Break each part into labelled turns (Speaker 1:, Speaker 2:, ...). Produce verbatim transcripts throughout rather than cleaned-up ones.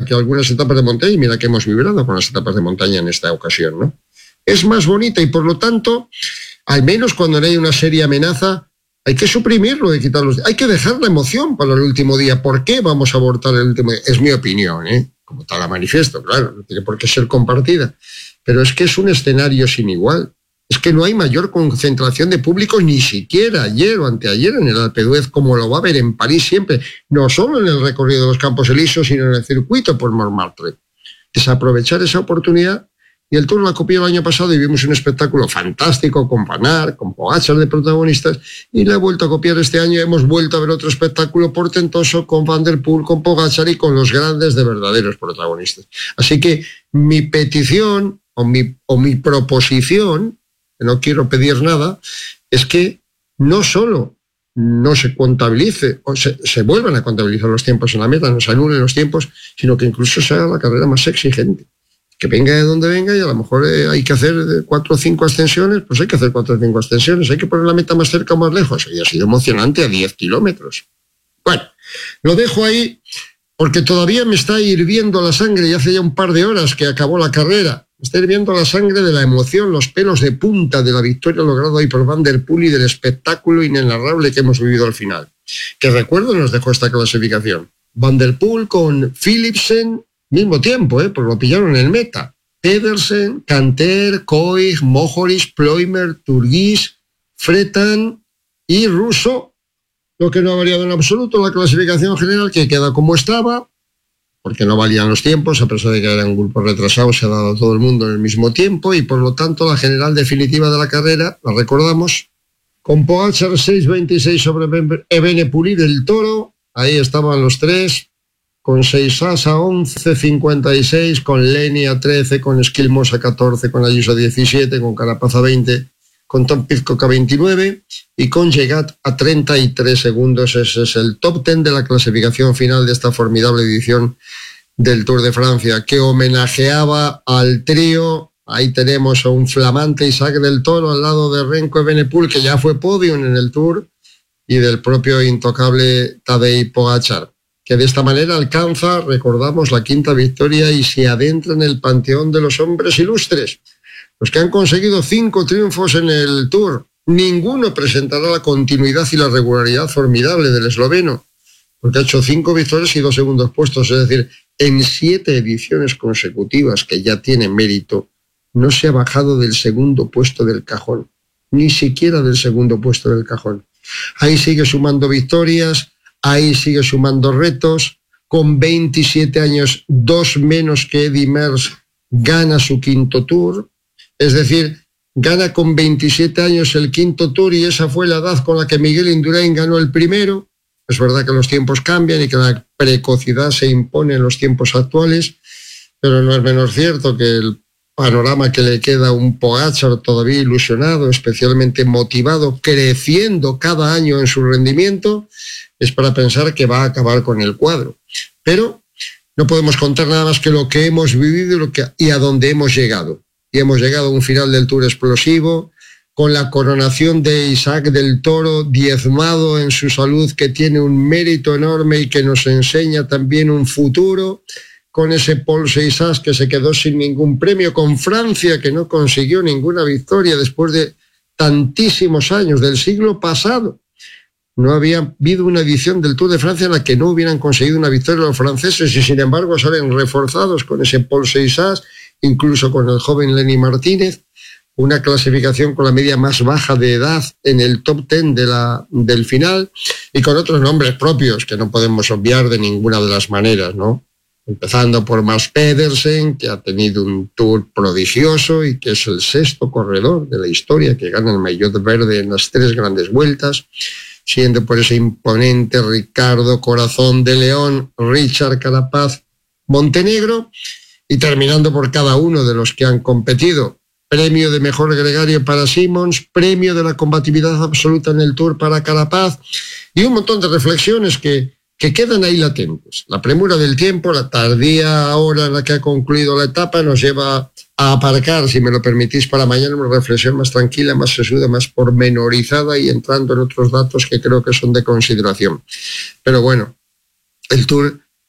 Speaker 1: que algunas etapas de montaña, y mira que hemos vibrado con las etapas de montaña en esta ocasión, ¿no? Es más bonita y por lo tanto, al menos cuando no hay una seria amenaza, hay que suprimirlo, de quitarlos. Hay que dejar la emoción para el último día. ¿Por qué vamos a abortar el último día? Es mi opinión, ¿eh? Como tal la manifiesto, claro, no tiene por qué ser compartida. Pero es que es un escenario sin igual. Es que no hay mayor concentración de público, ni siquiera ayer o anteayer en el Alpe d'Huez, como lo va a haber en París siempre, no solo en el recorrido de los Campos Elíseos, sino en el circuito por Montmartre. Desaprovechar esa oportunidad. Y el Tour la copió el año pasado y vimos un espectáculo fantástico con Van Aert, con Pogačar de protagonistas, y la he vuelto a copiar este año. Hemos vuelto a ver otro espectáculo portentoso con Van der Poel, con Pogačar y con los grandes de verdaderos protagonistas. Así que mi petición o mi, o mi proposición, que no quiero pedir nada, es que no solo no se contabilice, o se, se vuelvan a contabilizar los tiempos en la meta, no se anulen los tiempos, sino que incluso se haga la carrera más exigente. Que venga de donde venga y a lo mejor eh, hay que hacer cuatro o cinco ascensiones, pues hay que hacer cuatro o cinco ascensiones, hay que poner la meta más cerca o más lejos. Y ha sido emocionante a diez kilómetros. Bueno, lo dejo ahí porque todavía me está hirviendo la sangre y hace ya un par de horas que acabó la carrera. Me está hirviendo la sangre de la emoción, los pelos de punta de la victoria lograda hoy por Van der Poel y del espectáculo inenarrable que hemos vivido al final. Que recuerdo nos dejó esta clasificación. Van der Poel con Philipsen, mismo tiempo, ¿eh? Porque lo pillaron en el meta. Pedersen, Canter, Koig, Mohoric, Ploimer, Turgis, Fretan y Russo. Lo que no ha variado en absoluto, la clasificación general, que queda como estaba, porque no valían los tiempos, a pesar de que eran grupos retrasados, se ha dado a todo el mundo en el mismo tiempo, y por lo tanto la general definitiva de la carrera, la recordamos, con Pogačar seis veintiséis sobre Evenepoel del Toro, ahí estaban los tres, con Seisas a once cincuenta y seis, con Leni a trece, con Esquilmos a catorce, con Ayuso a diecisiete, con Carapaz a veinte, con Tom Pidcock a veintinueve y con Llegat a treinta y tres segundos. Ese es el top diez de la clasificación final de esta formidable edición del Tour de Francia, que homenajeaba al trío. Ahí tenemos a un flamante Isaac del Toro al lado de Remco Evenepoel, que ya fue podium en el Tour, y del propio intocable Tadej Pogačar, que de esta manera alcanza, recordamos, la quinta victoria y se adentra en el panteón de los hombres ilustres. Los que han conseguido cinco triunfos en el Tour, ninguno presentará la continuidad y la regularidad formidable del esloveno, porque ha hecho cinco victorias y dos segundos puestos, es decir, en siete ediciones consecutivas, que ya tiene mérito, no se ha bajado del segundo puesto del cajón, ni siquiera del segundo puesto del cajón. Ahí sigue sumando victorias, ahí sigue sumando retos. Con veintisiete años, dos menos que Eddy Merckx, gana su quinto Tour. Es decir, gana con veintisiete años el quinto Tour, y esa fue la edad con la que Miguel Indurain ganó el primero. Es verdad que los tiempos cambian y que la precocidad se impone en los tiempos actuales, pero no es menos cierto que el panorama que le queda a un Pogačar todavía ilusionado, especialmente motivado, creciendo cada año en su rendimiento, es para pensar que va a acabar con el cuadro. Pero no podemos contar nada más que lo que hemos vivido y, lo que, y a dónde hemos llegado. Y hemos llegado a un final del Tour explosivo, con la coronación de Isaac del Toro, diezmado en su salud, que tiene un mérito enorme y que nos enseña también un futuro, con ese Paul Seisas que se quedó sin ningún premio, con Francia que no consiguió ninguna victoria después de tantísimos años, del siglo pasado. No había habido una edición del Tour de Francia en la que no hubieran conseguido una victoria los franceses, y sin embargo salen reforzados con ese Paul Seisas, incluso con el joven Lenny Martínez, una clasificación con la media más baja de edad en el top diez de la, del final, y con otros nombres propios que no podemos obviar de ninguna de las maneras, ¿no? Empezando por Mads Pedersen, que ha tenido un Tour prodigioso y que es el sexto corredor de la historia que gana el maillot verde en las tres grandes vueltas, siendo por ese imponente Ricardo Corazón de León, Richard Carapaz Montenegro, y terminando por cada uno de los que han competido. Premio de mejor gregario para Simons, premio de la combatividad absoluta en el Tour para Carapaz, y un montón de reflexiones que, que quedan ahí latentes. La premura del tiempo, la tardía hora en la que ha concluido la etapa, nos lleva a aparcar, si me lo permitís, para mañana una reflexión más tranquila, más sesuda, más pormenorizada, y entrando en otros datos que creo que son de consideración. Pero bueno, el Tour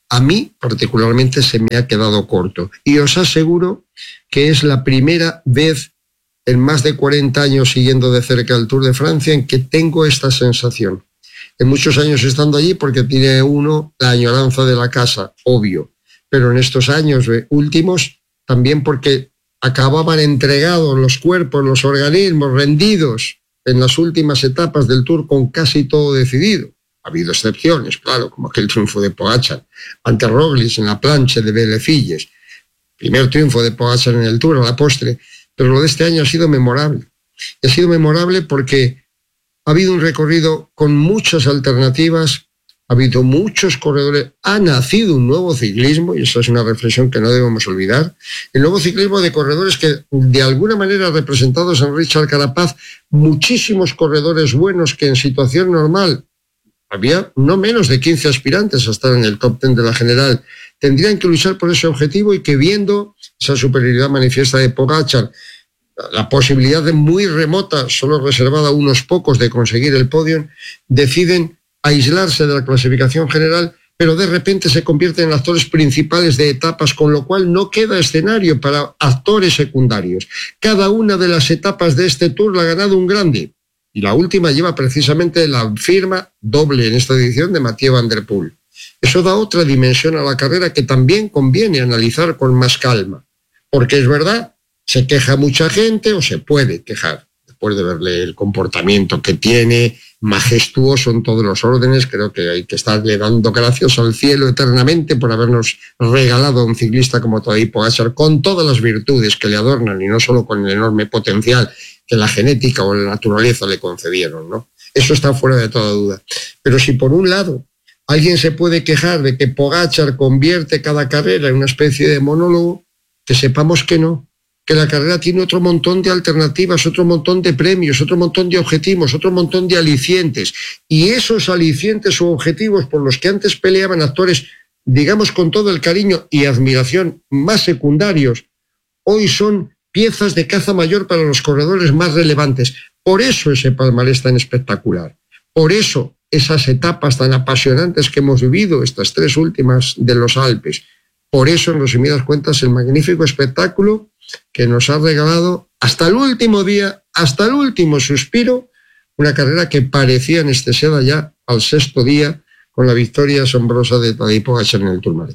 Speaker 1: a mí particularmente se me ha quedado corto. Y os aseguro que es la primera vez en más de cuarenta años siguiendo de cerca el Tour de Francia en que tengo esta sensación. En muchos años estando allí, porque tiene uno la añoranza de la casa, obvio, pero en estos años últimos también porque acababan entregados los cuerpos, los organismos rendidos en las últimas etapas del Tour con casi todo decidido. Ha habido excepciones, claro, como aquel triunfo de Pogačar ante Roglic en la plancha de Velefilles. Primer triunfo de Pogačar en el Tour, a la postre. Pero lo de este año ha sido memorable. Y ha sido memorable porque ha habido un recorrido con muchas alternativas, ha habido muchos corredores, ha nacido un nuevo ciclismo, y esa es una reflexión que no debemos olvidar, el nuevo ciclismo de corredores que de alguna manera representados en Richard Carapaz, muchísimos corredores buenos que en situación normal, había no menos de quince aspirantes a estar en el top ten de la general, tendrían que luchar por ese objetivo y que viendo esa superioridad manifiesta de Pogačar, la posibilidad de muy remota, solo reservada a unos pocos de conseguir el podio, deciden aislarse de la clasificación general, pero de repente se convierten en actores principales de etapas, con lo cual no queda escenario para actores secundarios. Cada una de las etapas de este Tour la ha ganado un grande. Y la última lleva precisamente la firma doble en esta edición de Mathieu Van Der Poel. Eso da otra dimensión a la carrera que también conviene analizar con más calma. Porque es verdad, se queja mucha gente o se puede quejar. Después de verle el comportamiento que tiene, majestuoso en todos los órdenes, creo que hay que estarle dando gracias al cielo eternamente por habernos regalado a un ciclista como Tadej Pogačar, con todas las virtudes que le adornan y no solo con el enorme potencial que la genética o la naturaleza le concedieron, ¿no? Eso está fuera de toda duda. Pero si por un lado alguien se puede quejar de que Pogačar convierte cada carrera en una especie de monólogo, que sepamos que no, que la carrera tiene otro montón de alternativas, otro montón de premios, otro montón de objetivos, otro montón de alicientes. Y esos alicientes o objetivos por los que antes peleaban actores, digamos con todo el cariño y admiración, más secundarios, hoy son piezas de caza mayor para los corredores más relevantes. Por eso ese palmarés tan espectacular. Por eso esas etapas tan apasionantes que hemos vivido, estas tres últimas de los Alpes. Por eso, en resumidas cuentas, el magnífico espectáculo que nos ha regalado hasta el último día, hasta el último suspiro, una carrera que parecía anestesiada ya al sexto día con la victoria asombrosa de Tadej Pogačar en el Tourmalet.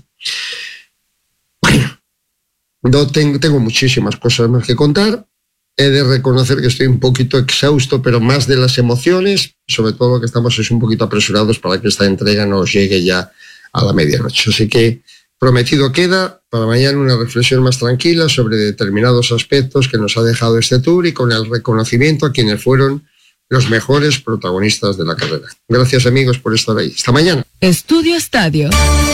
Speaker 1: Bueno, no tengo, tengo muchísimas cosas más que contar. He de reconocer que estoy un poquito exhausto, pero más de las emociones, sobre todo que estamos es un poquito apresurados para que esta entrega nos llegue ya a la medianoche. Así que prometido queda para mañana una reflexión más tranquila sobre determinados aspectos que nos ha dejado este Tour y con el reconocimiento a quienes fueron los mejores protagonistas de la carrera. Gracias, amigos, por estar ahí. Hasta mañana.
Speaker 2: Estudio Estadio.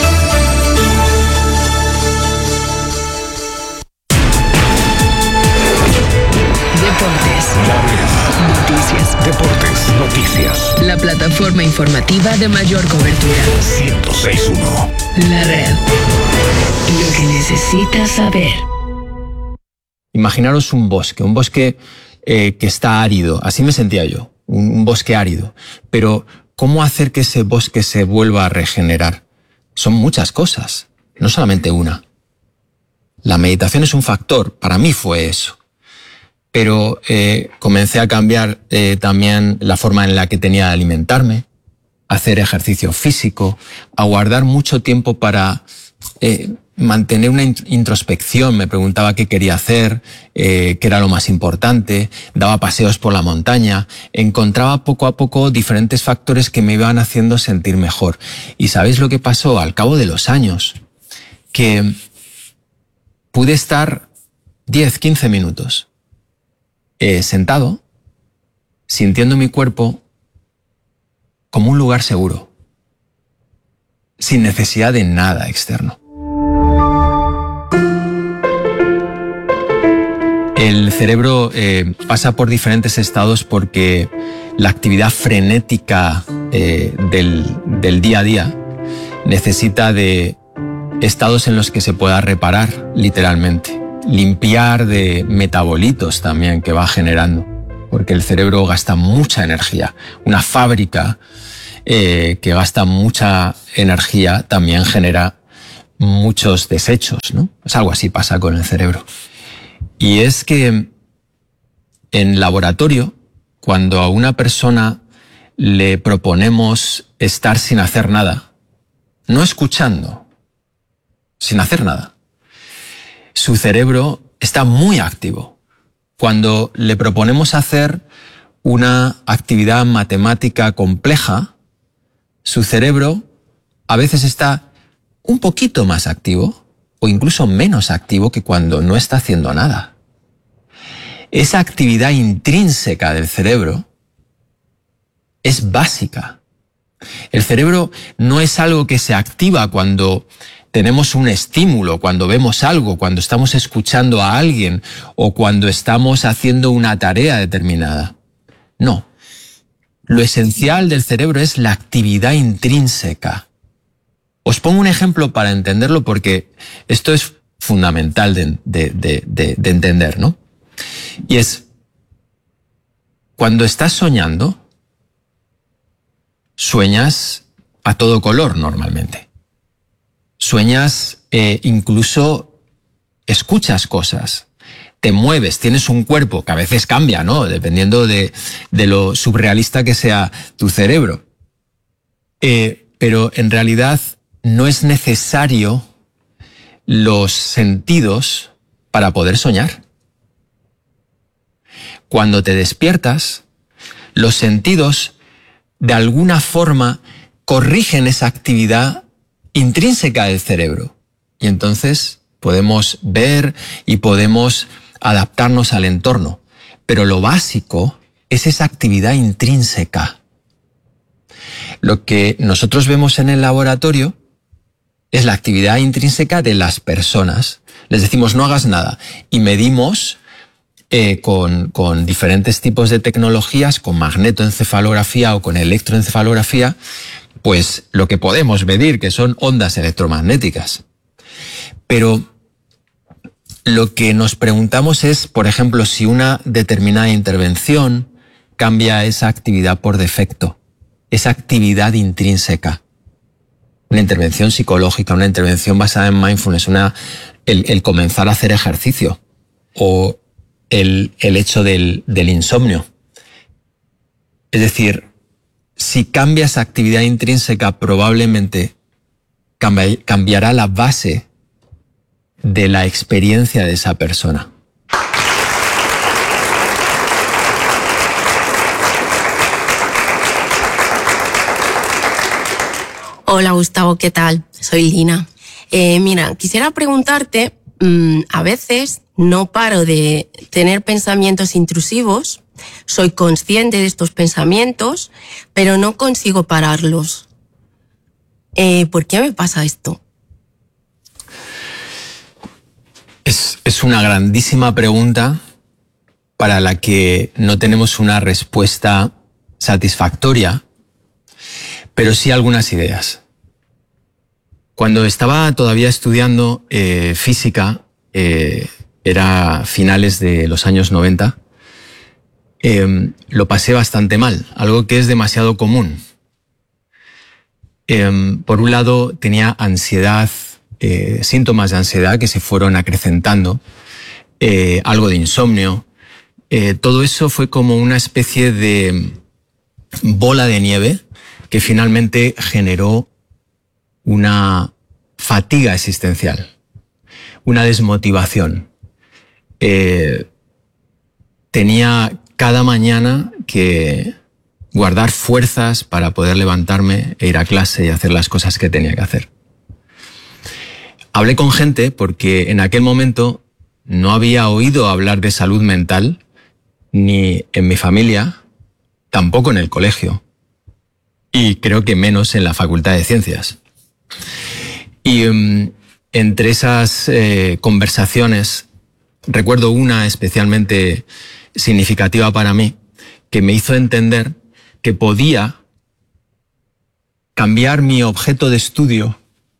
Speaker 2: Noticias.
Speaker 3: Deportes, noticias.
Speaker 2: La plataforma informativa de mayor cobertura.
Speaker 3: ciento seis punto uno.
Speaker 2: La red. Lo que necesitas saber.
Speaker 4: Imaginaros un bosque, un bosque eh, que está árido. Así me sentía yo, un, un bosque árido. Pero, ¿cómo hacer que ese bosque se vuelva a regenerar? Son muchas cosas, no solamente una. La meditación es un factor, para mí fue eso. Pero eh, comencé a cambiar eh, también la forma en la que tenía de alimentarme, hacer ejercicio físico, a guardar mucho tiempo para eh, mantener una introspección. Me preguntaba qué quería hacer, eh, qué era lo más importante, daba paseos por la montaña, encontraba poco a poco diferentes factores que me iban haciendo sentir mejor. ¿Y sabéis lo que pasó? Al cabo de los años, que pude estar diez, quince minutos Eh, sentado, sintiendo mi cuerpo como un lugar seguro, sin necesidad de nada externo. El cerebro eh, pasa por diferentes estados porque la actividad frenética eh, del, del día a día necesita de estados en los que se pueda reparar, literalmente. Limpiar de metabolitos también que va generando, porque el cerebro gasta mucha energía. Una fábrica eh, que gasta mucha energía también genera muchos desechos, ¿no? Es algo así pasa con el cerebro. Y es que en laboratorio, cuando a una persona le proponemos estar sin hacer nada, no escuchando, sin hacer nada, su cerebro está muy activo. Cuando le proponemos hacer una actividad matemática compleja, su cerebro a veces está un poquito más activo o incluso menos activo que cuando no está haciendo nada. Esa actividad intrínseca del cerebro es básica. El cerebro no es algo que se activa cuando tenemos un estímulo, cuando vemos algo, cuando estamos escuchando a alguien o cuando estamos haciendo una tarea determinada. No. Lo esencial del cerebro es la actividad intrínseca. Os pongo un ejemplo para entenderlo porque esto es fundamental de, de, de, de, de entender, ¿no? Y es, cuando estás soñando, sueñas a todo color normalmente. Sueñas, eh, incluso escuchas cosas, te mueves, tienes un cuerpo que a veces cambia, ¿no? Dependiendo de, de lo surrealista que sea tu cerebro. Eh, pero en realidad no es necesario los sentidos para poder soñar. Cuando te despiertas, los sentidos de alguna forma corrigen esa actividad intrínseca del cerebro. Y entonces podemos ver y podemos adaptarnos al entorno. Pero lo básico es esa actividad intrínseca. Lo que nosotros vemos en el laboratorio es la actividad intrínseca de las personas. Les decimos no hagas nada y medimos eh, con, con diferentes tipos de tecnologías, con magnetoencefalografía o con electroencefalografía, pues lo que podemos medir, que son ondas electromagnéticas. Pero lo que nos preguntamos es, por ejemplo, si una determinada intervención cambia esa actividad por defecto, esa actividad intrínseca. Una intervención psicológica, una intervención basada en mindfulness, una, el, el comenzar a hacer ejercicio o el, el hecho del, del insomnio. Es decir, si cambia esa actividad intrínseca, probablemente cambia, cambiará la base de la experiencia de esa persona.
Speaker 5: Hola Gustavo, ¿qué tal? Soy Lina. Eh, mira, quisiera preguntarte, mmm, a veces no paro de tener pensamientos intrusivos, soy consciente de estos pensamientos, pero no consigo pararlos. Eh, ¿Por qué me pasa esto?
Speaker 4: Es, es una grandísima pregunta para la que no tenemos una respuesta satisfactoria, pero sí algunas ideas. Cuando estaba todavía estudiando eh, física, eh, era finales de los años noventa, eh, lo pasé bastante mal, algo que es demasiado común. Eh, por un lado, tenía ansiedad, eh, síntomas de ansiedad que se fueron acrecentando, eh, algo de insomnio. Eh, todo eso fue como una especie de bola de nieve que finalmente generó una fatiga existencial, una desmotivación. Eh, tenía cada mañana que guardar fuerzas para poder levantarme e ir a clase y hacer las cosas que tenía que hacer. Hablé con gente porque en aquel momento no había oído hablar de salud mental ni en mi familia, tampoco en el colegio. Y creo que menos en la Facultad de Ciencias. Y um, entre esas eh, conversaciones, recuerdo una especialmente significativa para mí, que me hizo entender que podía cambiar mi objeto de estudio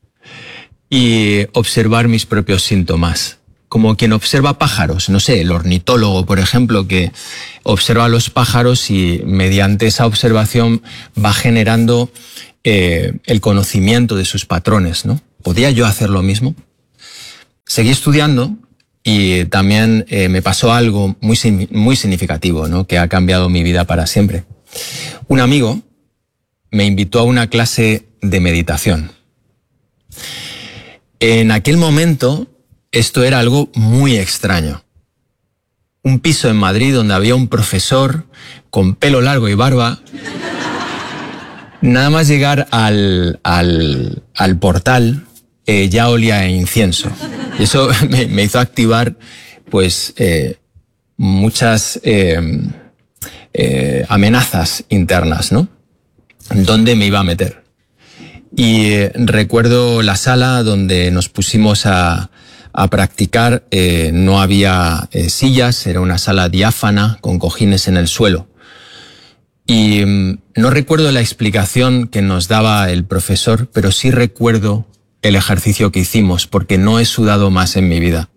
Speaker 4: y observar mis propios síntomas. Como quien observa pájaros, no sé, el ornitólogo, por ejemplo, que observa a los pájaros y mediante esa observación va generando eh, el conocimiento de sus patrones, ¿no? ¿podía yo hacer lo mismo? Seguí estudiando y también eh, me pasó algo muy, muy significativo, ¿no? Que ha cambiado mi vida para siempre. Un amigo me invitó a una clase de meditación. En aquel momento, esto era algo muy extraño. Un piso en Madrid donde había un profesor con pelo largo y barba. Nada más llegar al, al, al portal, eh, ya olía a incienso. Y eso me, me hizo activar, pues, eh, muchas eh, eh, amenazas internas, ¿no? ¿Dónde me iba a meter? Y eh, recuerdo la sala donde nos pusimos a, a practicar. Eh, no había eh, sillas, era una sala diáfana con cojines en el suelo. Y mm, no recuerdo la explicación que nos daba el profesor, pero sí recuerdo el ejercicio que hicimos, porque no he sudado más en mi vida.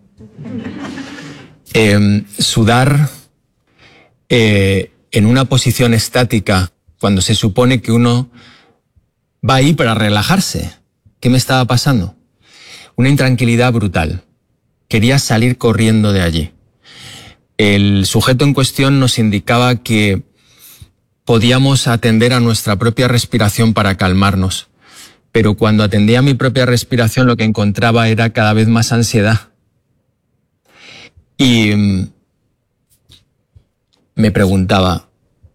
Speaker 4: Eh, sudar eh, en una posición estática, cuando se supone que uno va ahí para relajarse. ¿Qué me estaba pasando? Una intranquilidad brutal. Quería salir corriendo de allí. El sujeto en cuestión nos indicaba que podíamos atender a nuestra propia respiración para calmarnos, pero cuando atendía a mi propia respiración lo que encontraba era cada vez más ansiedad. Y me preguntaba,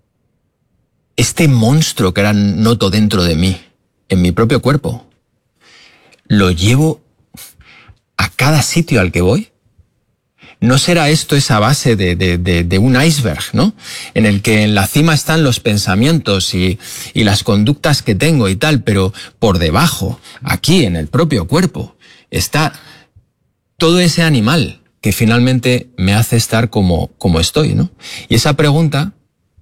Speaker 4: este monstruo que ahora noto dentro de mí, en mi propio cuerpo, ¿lo llevo a cada sitio al que voy? ¿No será esto esa base de, de, de, de un iceberg, ¿no? En el que en la cima están los pensamientos y, y las conductas que tengo y tal, pero por debajo, aquí en el propio cuerpo, está todo ese animal que finalmente me hace estar como, como estoy, ¿no? Y esa pregunta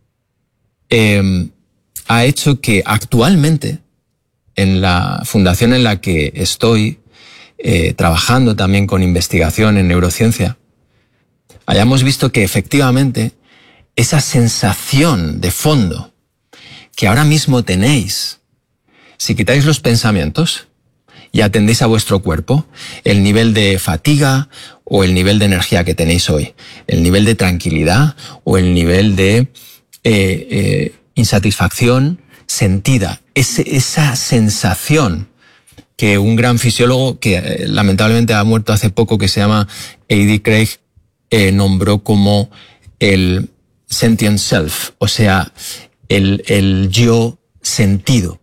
Speaker 4: eh, ha hecho que actualmente, en la fundación en la que estoy eh, trabajando también con investigación en neurociencia, hayamos visto que efectivamente esa sensación de fondo que ahora mismo tenéis, si quitáis los pensamientos y atendéis a vuestro cuerpo, el nivel de fatiga o el nivel de energía que tenéis hoy, el nivel de tranquilidad o el nivel de eh, eh, insatisfacción sentida, ese, esa sensación que un gran fisiólogo que eh, lamentablemente ha muerto hace poco, que se llama A D Craig, eh, nombró como el sentient self, o sea, el, el yo sentido.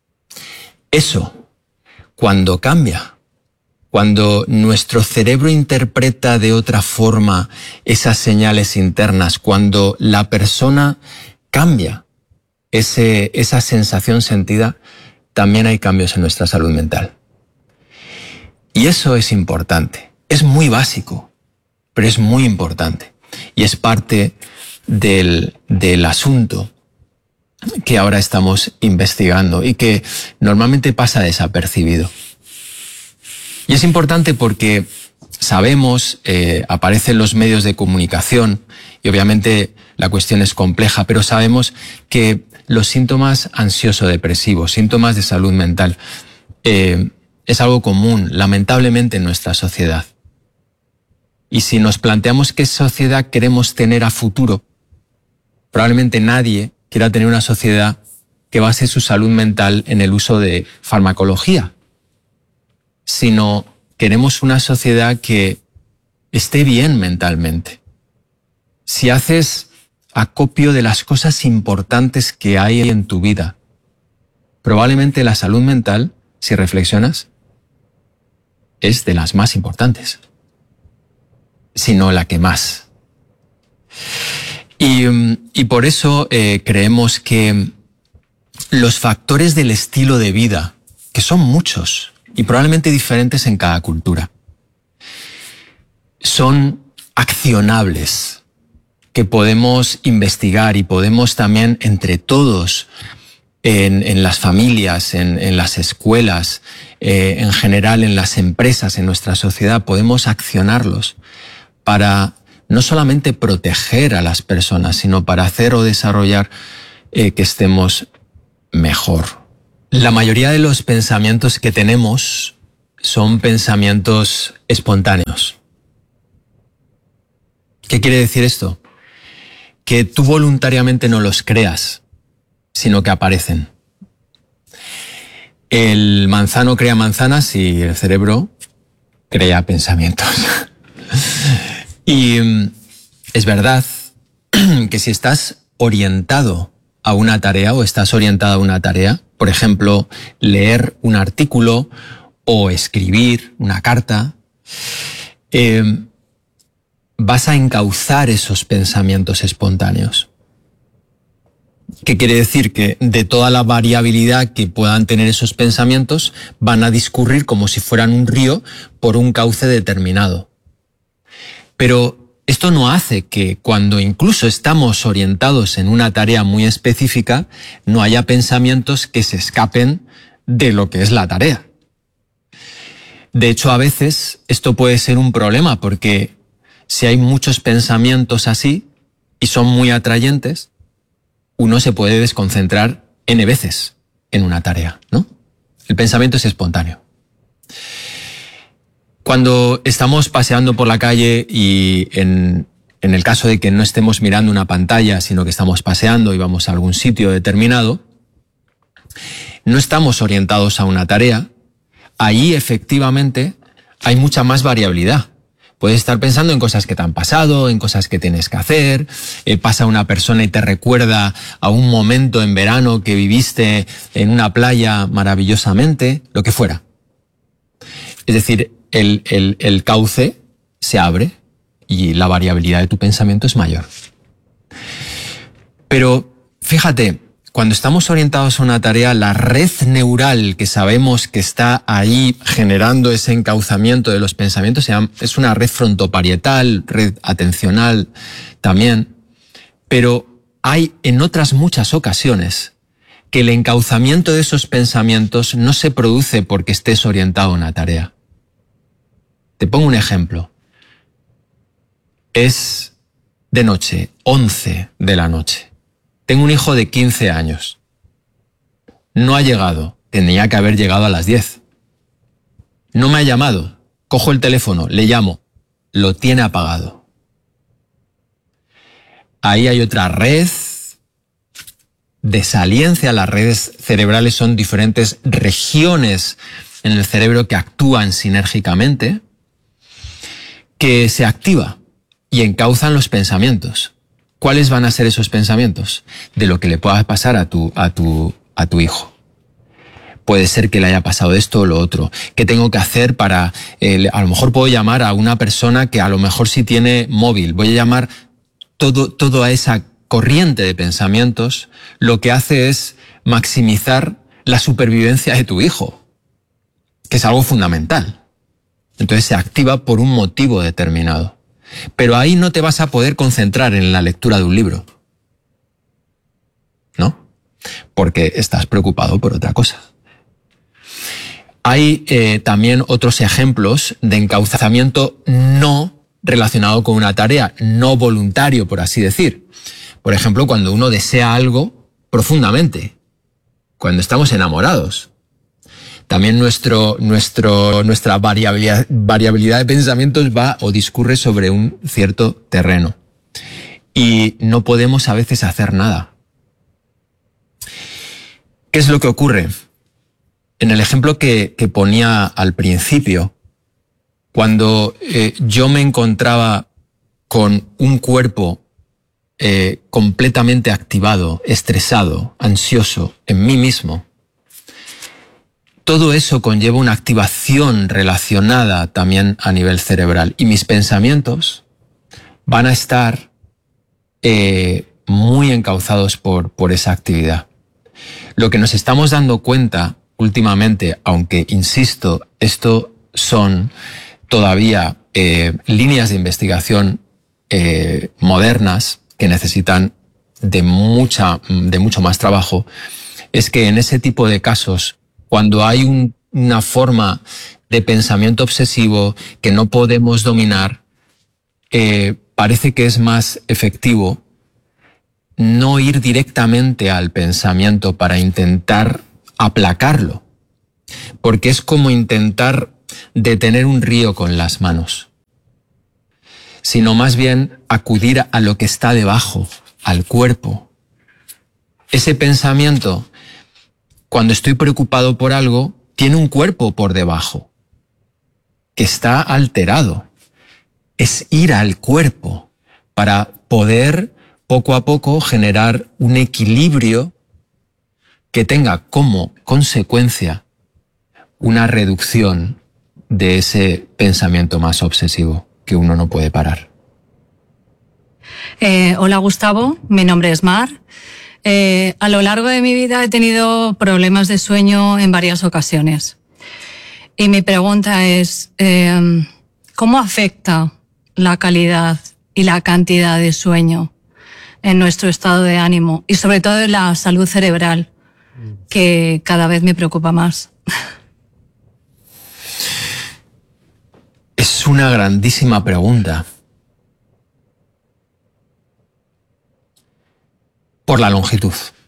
Speaker 4: Eso, cuando cambia, cuando nuestro cerebro interpreta de otra forma esas señales internas, cuando la persona cambia ese, esa sensación sentida, también hay cambios en nuestra salud mental. Y eso es importante, es muy básico, pero es muy importante. Y es parte del, del asunto que ahora estamos investigando y que normalmente pasa desapercibido. Y es importante porque sabemos, eh, aparecen los medios de comunicación y obviamente la cuestión es compleja, pero sabemos que los síntomas ansioso-depresivos, síntomas de salud mental, eh, es algo común, lamentablemente, en nuestra sociedad. Y si nos planteamos qué sociedad queremos tener a futuro, probablemente nadie quiera tener una sociedad que base su salud mental en el uso de farmacología, sino queremos una sociedad que esté bien mentalmente. Si haces acopio de las cosas importantes que hay en tu vida, probablemente la salud mental, si reflexionas, es de las más importantes, si no la que más. Y, y por eso eh, creemos que los factores del estilo de vida, que son muchos y probablemente diferentes en cada cultura, son accionables, que podemos investigar y podemos también entre todos, en, en las familias, en, en las escuelas, eh, en general en las empresas, en nuestra sociedad, podemos accionarlos para no solamente proteger a las personas, sino para hacer o desarrollar eh, que estemos mejor. La mayoría de los pensamientos que tenemos son pensamientos espontáneos. ¿Qué quiere decir esto? Que tú voluntariamente no los creas, sino que aparecen. El manzano crea manzanas y el cerebro crea pensamientos. Y es verdad que si estás orientado a una tarea o estás orientada a una tarea, por ejemplo, leer un artículo o escribir una carta, eh, vas a encauzar esos pensamientos espontáneos. ¿Qué quiere decir? Que de toda la variabilidad que puedan tener esos pensamientos, van a discurrir como si fueran un río por un cauce determinado. Pero esto no hace que cuando incluso estamos orientados en una tarea muy específica, no haya pensamientos que se escapen de lo que es la tarea. De hecho, a veces esto puede ser un problema porque si hay muchos pensamientos así y son muy atrayentes, uno se puede desconcentrar N veces en una tarea, ¿no? El pensamiento es espontáneo. Cuando estamos paseando por la calle y en, en el caso de que no estemos mirando una pantalla, sino que estamos paseando y vamos a algún sitio determinado, no estamos orientados a una tarea, ahí efectivamente hay mucha más variabilidad. Puedes estar pensando en cosas que te han pasado, en cosas que tienes que hacer, eh, pasa una persona y te recuerda a un momento en verano que viviste en una playa maravillosamente, lo que fuera. Es decir, el, el, el cauce se abre y la variabilidad de tu pensamiento es mayor. Pero fíjate, cuando estamos orientados a una tarea, la red neural que sabemos que está ahí generando ese encauzamiento de los pensamientos es una red frontoparietal, red atencional también. Pero hay en otras muchas ocasiones que el encauzamiento de esos pensamientos no se produce porque estés orientado a una tarea. Te pongo un ejemplo. Es de noche, once de la noche. Tengo un hijo de quince años. No ha llegado. Tenía que haber llegado a las diez. No me ha llamado. Cojo el teléfono, le llamo. Lo tiene apagado. Ahí hay otra red de saliencia. Las redes cerebrales son diferentes regiones en el cerebro que actúan sinérgicamente, que se activa y encauzan los pensamientos. ¿Cuáles van a ser esos pensamientos? De lo que le pueda pasar a tu, a tu, a tu hijo. Puede ser que le haya pasado esto o lo otro. ¿Qué tengo que hacer para...? Eh, a lo mejor puedo llamar a una persona que a lo mejor sí tiene móvil. Voy a llamar todo, todo a esa corriente de pensamientos. Lo que hace es maximizar la supervivencia de tu hijo, que es algo fundamental. Entonces se activa por un motivo determinado. Pero ahí no te vas a poder concentrar en la lectura de un libro, ¿no? Porque estás preocupado por otra cosa. Hay eh, también otros ejemplos de encauzamiento no relacionado con una tarea, no voluntario, por así decir. Por ejemplo, cuando uno desea algo profundamente, cuando estamos enamorados. También nuestro, nuestro, nuestra variabilidad, variabilidad de pensamientos va o discurre sobre un cierto terreno. Y no podemos a veces hacer nada. ¿Qué es lo que ocurre? En el ejemplo que, que ponía al principio, cuando eh, yo me encontraba con un cuerpo eh, completamente activado, estresado, ansioso en mí mismo, todo eso conlleva una activación relacionada también a nivel cerebral. Y mis pensamientos van a estar eh, muy encauzados por, por esa actividad. Lo que nos estamos dando cuenta últimamente, aunque insisto, esto son todavía eh, líneas de investigación eh, modernas que necesitan de, mucha, de mucho más trabajo, es que en ese tipo de casos, cuando hay un, una forma de pensamiento obsesivo que no podemos dominar, eh, parece que es más efectivo no ir directamente al pensamiento para intentar aplacarlo, porque es como intentar detener un río con las manos, sino más bien acudir a lo que está debajo, al cuerpo. Ese pensamiento, cuando estoy preocupado por algo, tiene un cuerpo por debajo, que está alterado. Es ir al cuerpo para poder poco a poco generar un equilibrio que tenga como consecuencia una reducción de ese pensamiento más obsesivo que uno no puede parar.
Speaker 6: Eh, hola Gustavo, mi nombre es Mar. Eh, a lo largo de mi vida he tenido problemas de sueño en varias ocasiones. Y mi pregunta es, eh, ¿cómo afecta la calidad y la cantidad de sueño en nuestro estado de ánimo? Y sobre todo en la salud cerebral, que cada vez me preocupa más.
Speaker 4: Es una grandísima pregunta. Por la longitud.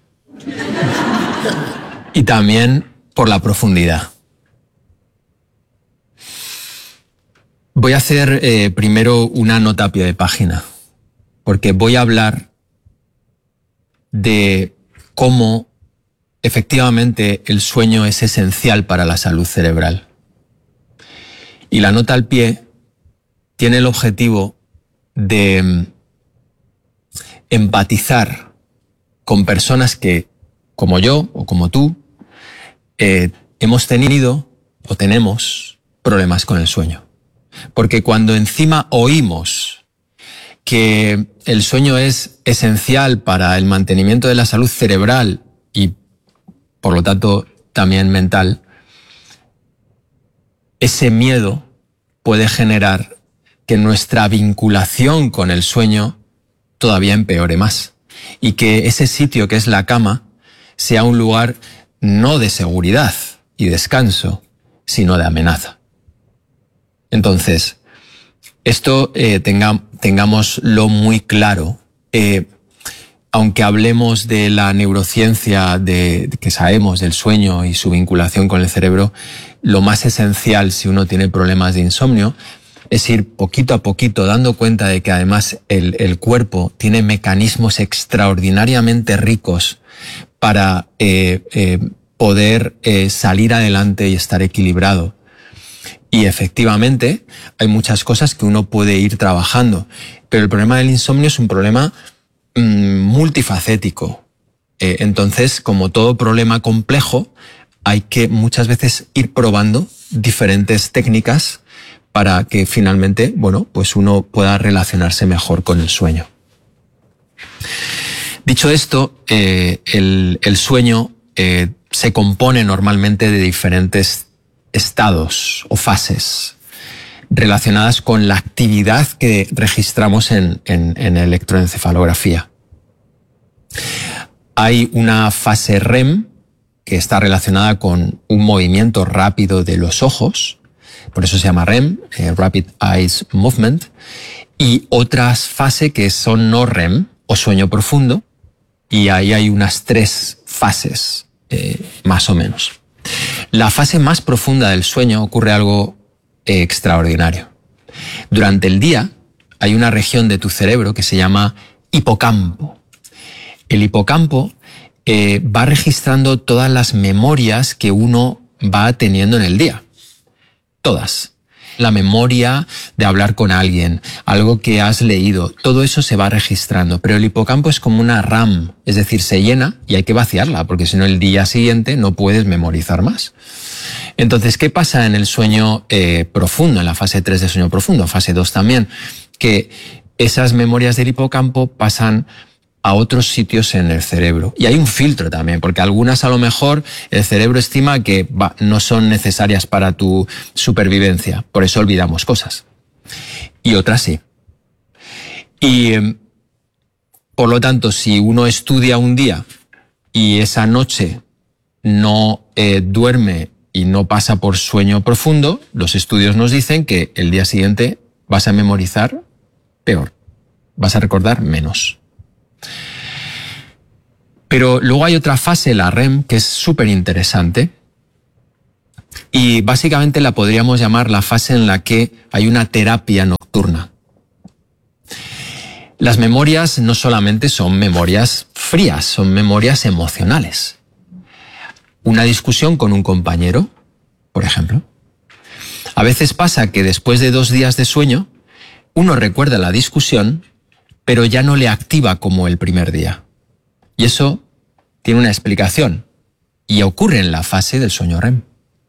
Speaker 4: Y también por la profundidad. Voy a hacer eh, primero una nota a pie de página, porque voy a hablar de cómo efectivamente el sueño es esencial para la salud cerebral. Y la nota al pie tiene el objetivo de empatizar con personas que, como yo o como tú, eh, hemos tenido o tenemos problemas con el sueño. Porque cuando encima oímos que el sueño es esencial para el mantenimiento de la salud cerebral y, por lo tanto, también mental, ese miedo puede generar que nuestra vinculación con el sueño todavía empeore más. Y que ese sitio que es la cama sea un lugar no de seguridad y descanso, sino de amenaza. Entonces, esto eh, tenga, tengámoslo muy claro. Eh, aunque hablemos de la neurociencia, de, de que sabemos del sueño y su vinculación con el cerebro, lo más esencial si uno tiene problemas de insomnio es ir poquito a poquito dando cuenta de que además el, el cuerpo tiene mecanismos extraordinariamente ricos para eh, eh, poder eh, salir adelante y estar equilibrado. Y efectivamente hay muchas cosas que uno puede ir trabajando, pero el problema del insomnio es un problema mmm, multifacético. Eh, entonces, como todo problema complejo, hay que muchas veces ir probando diferentes técnicas para que finalmente, bueno, pues uno pueda relacionarse mejor con el sueño. Dicho esto, eh, el, el sueño eh, se compone normalmente de diferentes estados o fases relacionadas con la actividad que registramos en, en, en electroencefalografía. Hay una fase R E M que está relacionada con un movimiento rápido de los ojos, por eso se llama R E M, eh, Rapid Eyes Movement, y otras fases que son no R E M o sueño profundo, y ahí hay unas tres fases, eh, más o menos. La fase más profunda del sueño ocurre algo eh, extraordinario. Durante el día hay una región de tu cerebro que se llama hipocampo. El hipocampo eh, va registrando todas las memorias que uno va teniendo en el día. Todas. La memoria de hablar con alguien, algo que has leído, todo eso se va registrando. Pero el hipocampo es como una RAM, es decir, se llena y hay que vaciarla, porque si no el día siguiente no puedes memorizar más. Entonces, ¿qué pasa en el sueño eh, profundo, en la fase tres de sueño profundo, fase dos también? Que esas memorias del hipocampo pasan a otros sitios en el cerebro. Y hay un filtro también, porque algunas a lo mejor el cerebro estima que bah, no son necesarias para tu supervivencia, por eso olvidamos cosas. Y otras sí. Y por lo tanto, si uno estudia un día y esa noche no eh, duerme y no pasa por sueño profundo, los estudios nos dicen que el día siguiente vas a memorizar peor, vas a recordar menos. Pero luego hay otra fase, la R E M, que es súper interesante, Y básicamente la podríamos llamar la fase en la que hay una terapia nocturna. Las memorias no solamente son memorias frías, son memorias emocionales. Una discusión con un compañero, por ejemplo. A veces pasa que después de dos días de sueño, uno recuerda la discusión, pero ya no le activa como el primer día. Y eso tiene una explicación, y ocurre en la fase del sueño R E M.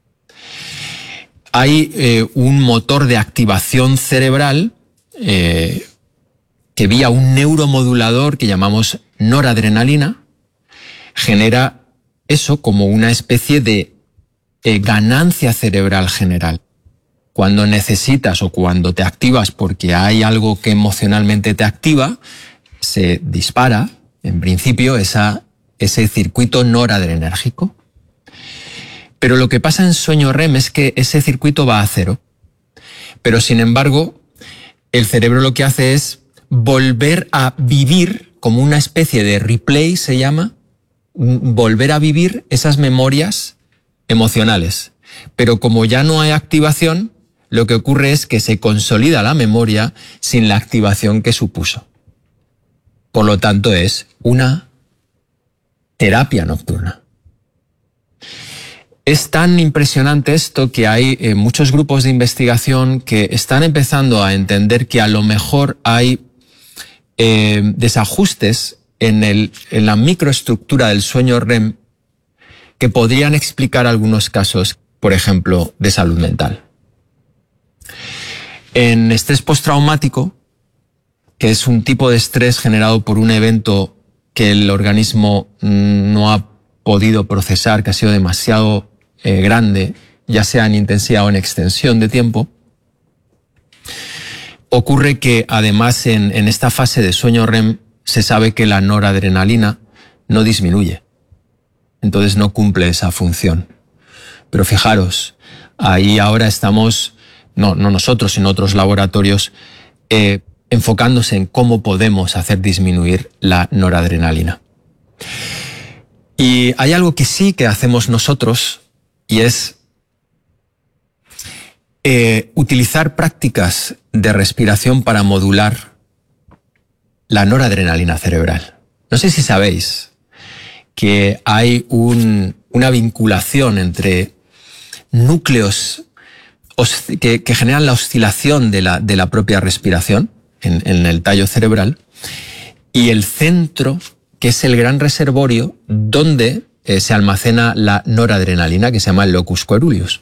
Speaker 4: Hay eh, un motor de activación cerebral eh, que vía un neuromodulador que llamamos noradrenalina genera eso como una especie de eh, ganancia cerebral general. Cuando necesitas o cuando te activas porque hay algo que emocionalmente te activa, se dispara, en principio, esa, ese circuito noradrenérgico. Pero lo que pasa en sueño R E M es que ese circuito va a cero. Pero sin embargo, el cerebro lo que hace es volver a vivir como una especie de replay, se llama, volver a vivir esas memorias emocionales. Pero como ya no hay activación, lo que ocurre es que se consolida la memoria sin la activación que supuso. Por lo tanto, es una terapia nocturna. Es tan impresionante esto que hay eh, muchos grupos de investigación que están empezando a entender que a lo mejor hay eh, desajustes en, el, en la microestructura del sueño R E M que podrían explicar algunos casos, por ejemplo, de salud mental. En estrés postraumático, que es un tipo de estrés generado por un evento que el organismo no ha podido procesar, que ha sido demasiado eh, grande, ya sea en intensidad o en extensión de tiempo, ocurre que además en, en esta fase de sueño R E M se sabe que la noradrenalina no disminuye. Entonces no cumple esa función. Pero fijaros, ahí ahora estamos, no, no nosotros, sino otros laboratorios, eh, enfocándose en cómo podemos hacer disminuir la noradrenalina. Y hay algo que sí que hacemos nosotros, y es eh, utilizar prácticas de respiración para modular la noradrenalina cerebral. No sé si sabéis que hay un, una vinculación entre núcleos que, que generan la oscilación de la, de la propia respiración en, en el tallo cerebral y el centro, que es el gran reservorio donde eh, se almacena la noradrenalina, que se llama el locus coeruleus.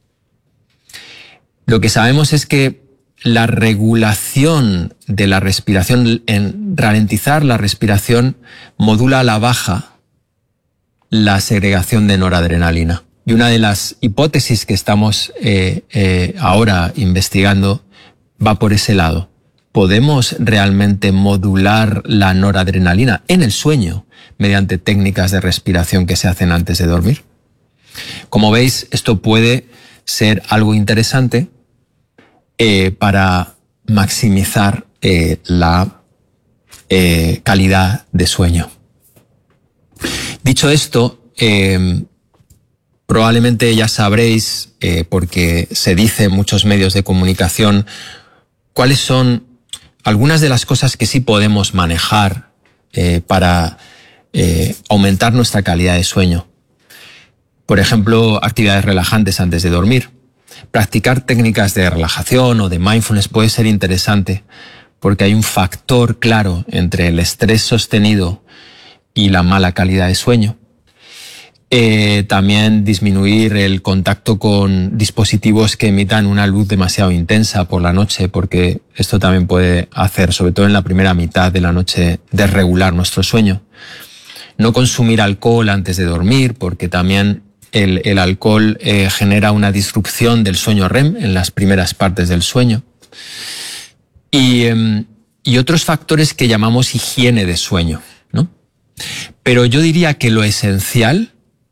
Speaker 4: Lo que sabemos es que la regulación de la respiración, en ralentizar la respiración, modula a la baja la segregación de noradrenalina. Y una de las hipótesis que estamos eh, eh, ahora investigando va por ese lado. ¿Podemos realmente modular la noradrenalina en el sueño mediante técnicas de respiración que se hacen antes de dormir? Como veis, esto puede ser algo interesante eh, para maximizar eh, la eh, calidad de sueño. Dicho esto, eh, probablemente ya sabréis, eh, porque se dice en muchos medios de comunicación, cuáles son algunas de las cosas que sí podemos manejar eh, para eh, aumentar nuestra calidad de sueño. Por ejemplo, actividades relajantes antes de dormir. Practicar técnicas de relajación o de mindfulness puede ser interesante porque hay un factor claro entre el estrés sostenido y la mala calidad de sueño. Eh, también disminuir el contacto con dispositivos que emitan una luz demasiado intensa por la noche, porque esto también puede hacer, sobre todo en la primera mitad de la noche, desregular nuestro sueño. No consumir alcohol antes de dormir, porque también el, el alcohol eh, genera una disrupción del sueño R E M en las primeras partes del sueño. Y, eh, y otros factores que llamamos higiene de sueño, ¿no? Pero yo diría que lo esencial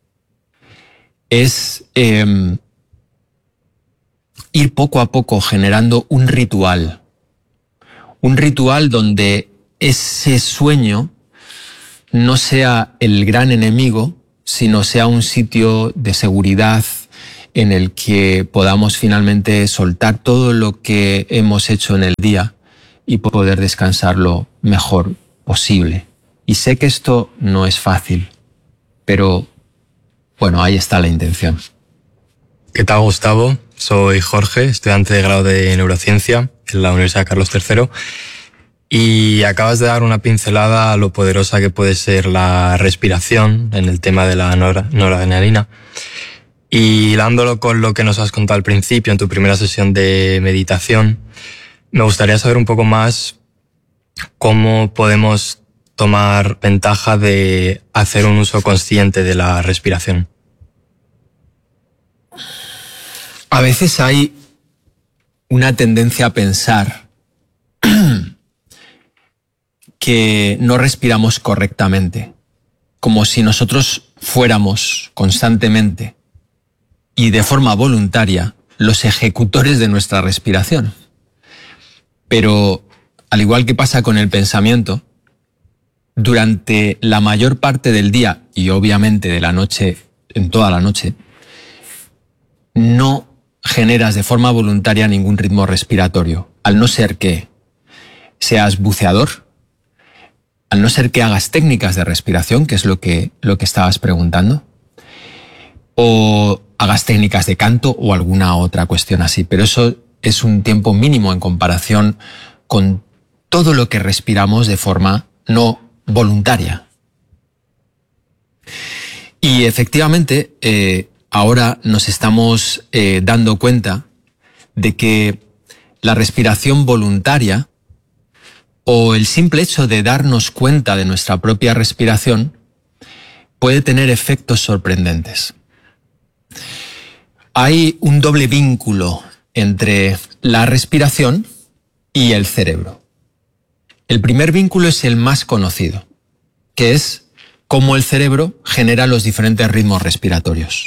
Speaker 4: es eh, ir poco a poco generando un ritual. Un ritual donde ese sueño no sea el gran enemigo, sino sea un sitio de seguridad en el que podamos finalmente soltar todo lo que hemos hecho en el día y poder descansar lo mejor posible. Y sé que esto no es fácil, pero bueno, ahí está la intención.
Speaker 7: ¿Qué tal, Gustavo? Soy Jorge, estudiante de grado de neurociencia en la Universidad Carlos tercero, y acabas de dar una pincelada a lo poderosa que puede ser la respiración en el tema de la nor- noradrenalina. Y hilándolo con lo que nos has contado al principio en tu primera sesión de meditación, me gustaría saber un poco más cómo podemos tomar ventaja de hacer un uso consciente de la respiración.
Speaker 4: A veces hay una tendencia a pensar que no respiramos correctamente, como si nosotros fuéramos constantemente y de forma voluntaria los ejecutores de nuestra respiración. Pero, al igual que pasa con el pensamiento, durante la mayor parte del día y obviamente de la noche, en toda la noche, no generas de forma voluntaria ningún ritmo respiratorio, al no ser que seas buceador, al no ser que hagas técnicas de respiración, que es lo que, lo que estabas preguntando, o hagas técnicas de canto o alguna otra cuestión así. Pero eso es un tiempo mínimo en comparación con todo lo que respiramos de forma no voluntaria. Y efectivamente, eh, ahora nos estamos eh, dando cuenta de que la respiración voluntaria o el simple hecho de darnos cuenta de nuestra propia respiración puede tener efectos sorprendentes. Hay un doble vínculo entre la respiración y el cerebro. El primer vínculo es el más conocido, que es cómo el cerebro genera los diferentes ritmos respiratorios.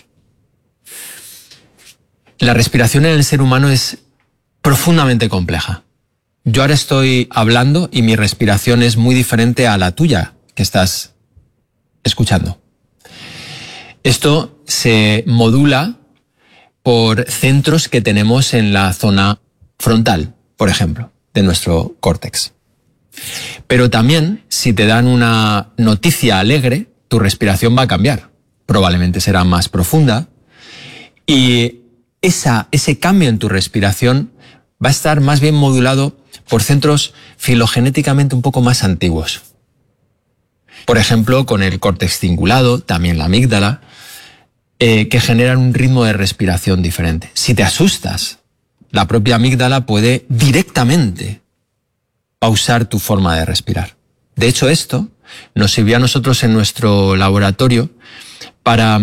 Speaker 4: La respiración en el ser humano es profundamente compleja. Yo ahora estoy hablando y mi respiración es muy diferente a la tuya que estás escuchando. Esto se modula por centros que tenemos en la zona frontal, por ejemplo, de nuestro córtex. Pero también, si te dan una noticia alegre, tu respiración va a cambiar. Probablemente será más profunda y esa, ese cambio en tu respiración va a estar más bien modulado por centros filogenéticamente un poco más antiguos. Por ejemplo, con el córtex cingulado, también la amígdala, eh, que generan un ritmo de respiración diferente. Si te asustas, la propia amígdala puede directamente pausar tu forma de respirar. De hecho, esto nos sirvió a nosotros en nuestro laboratorio para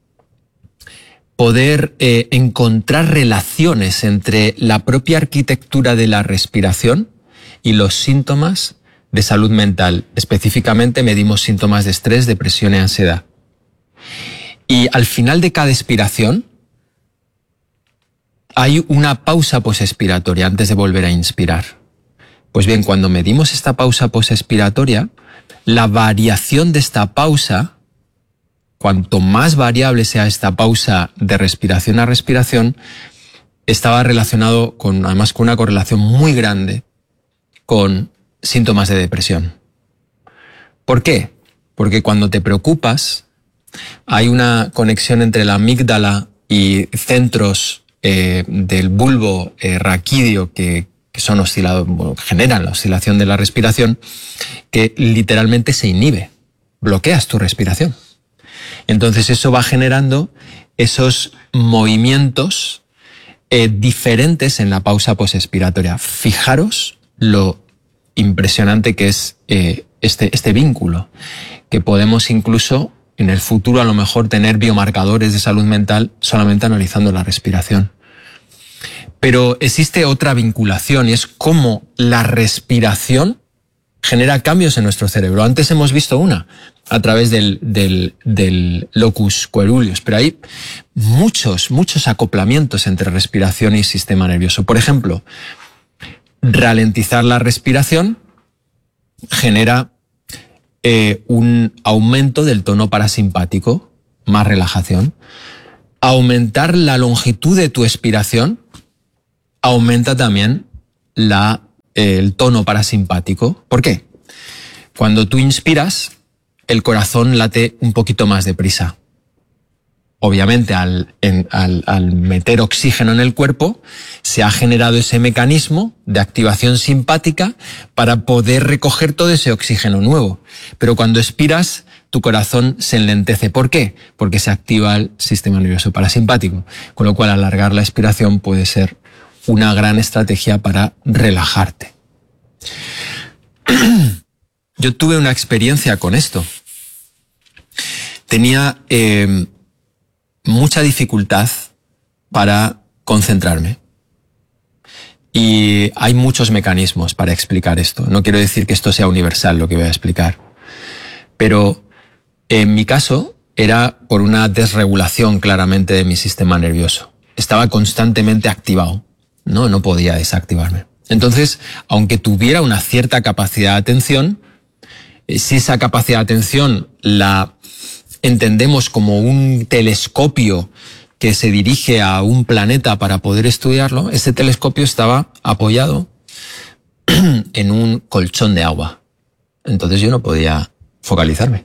Speaker 4: poder eh, encontrar relaciones entre la propia arquitectura de la respiración y los síntomas de salud mental. Específicamente medimos síntomas de estrés, depresión y ansiedad. Y al final de cada expiración hay una pausa posexpiratoria antes de volver a inspirar. Pues bien, cuando medimos esta pausa posexpiratoria, la variación de esta pausa, cuanto más variable sea esta pausa de respiración a respiración, estaba relacionado con, además, con una correlación muy grande con síntomas de depresión. ¿Por qué? Porque cuando te preocupas, hay una conexión entre la amígdala y centros eh, del bulbo eh, raquídeo que, que son oscilados, bueno, generan la oscilación de la respiración, que literalmente se inhibe, bloqueas tu respiración. Entonces eso va generando esos movimientos eh, diferentes en la pausa posexpiratoria. Fijaros lo impresionante que es eh, este, este vínculo, que podemos incluso en el futuro a lo mejor tener biomarcadores de salud mental solamente analizando la respiración. Pero existe otra vinculación y es cómo la respiración genera cambios en nuestro cerebro. Antes hemos visto una a través del, del, del locus coeruleus, pero hay muchos, muchos acoplamientos entre respiración y sistema nervioso. Por ejemplo, ralentizar la respiración genera eh, un aumento del tono parasimpático, más relajación. aumentar la longitud de tu expiración aumenta también la, eh, el tono parasimpático. ¿Por qué? Cuando tú inspiras, el corazón late un poquito más deprisa. Obviamente, al, en, al, al meter oxígeno en el cuerpo, se ha generado ese mecanismo de activación simpática para poder recoger todo ese oxígeno nuevo. Pero cuando expiras, tu corazón se enlentece. ¿Por qué? Porque se activa el sistema nervioso parasimpático. Con lo cual, alargar la expiración puede ser una gran estrategia para relajarte. Yo tuve una experiencia con esto. Tenía eh, mucha dificultad para concentrarme. Y hay muchos mecanismos para explicar esto. No quiero decir que esto sea universal lo que voy a explicar. Pero en mi caso era por una desregulación claramente de mi sistema nervioso. Estaba constantemente activado, ¿no? No podía desactivarme. Entonces, aunque tuviera una cierta capacidad de atención, si esa capacidad de atención la entendemos como un telescopio que se dirige a un planeta para poder estudiarlo, ese telescopio estaba apoyado en un colchón de agua. Entonces yo no podía focalizarme.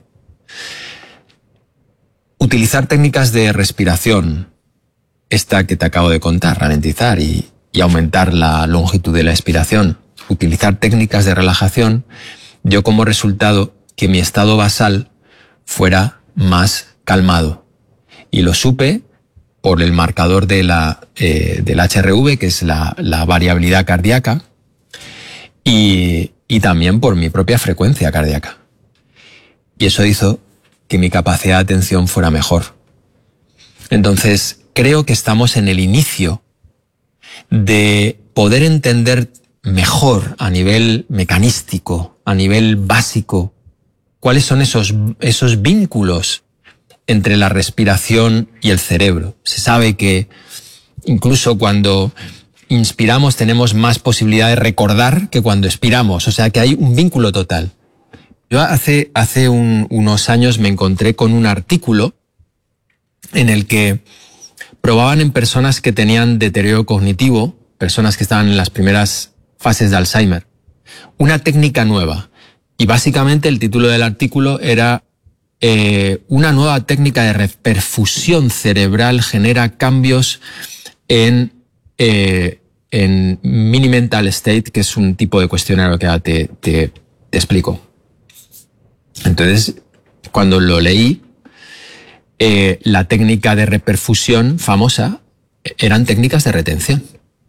Speaker 4: Utilizar técnicas de respiración, esta que te acabo de contar, ralentizar y, y aumentar la longitud de la expiración, utilizar técnicas de relajación, dio como resultado que mi estado basal fuera más calmado. Y lo supe por el marcador de la, eh, del H R V, que es la, la variabilidad cardíaca, y, y también por mi propia frecuencia cardíaca. Y eso hizo que mi capacidad de atención fuera mejor. Entonces, creo que estamos en el inicio de poder entender mejor a nivel mecanístico, a nivel básico, cuáles son esos, esos vínculos entre la respiración y el cerebro. Se sabe que incluso cuando inspiramos tenemos más posibilidad de recordar que cuando expiramos, o sea que hay un vínculo total. Yo hace, hace un, unos años me encontré con un artículo en el que probaban en personas que tenían deterioro cognitivo, personas que estaban en las primeras fases de Alzheimer, una técnica nueva. Y básicamente el título del artículo era eh, una nueva técnica de reperfusión cerebral genera cambios en, eh, en Mini Mental State, que es un tipo de cuestionario que ahora te, te, te explico. Entonces, cuando lo leí, eh, la técnica de reperfusión famosa eran técnicas de retención.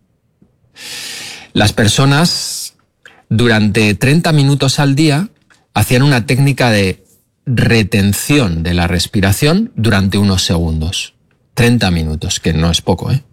Speaker 4: Las personas durante treinta minutos al día hacían una técnica de retención de la respiración durante unos segundos. treinta minutos, que no es poco, ¿eh?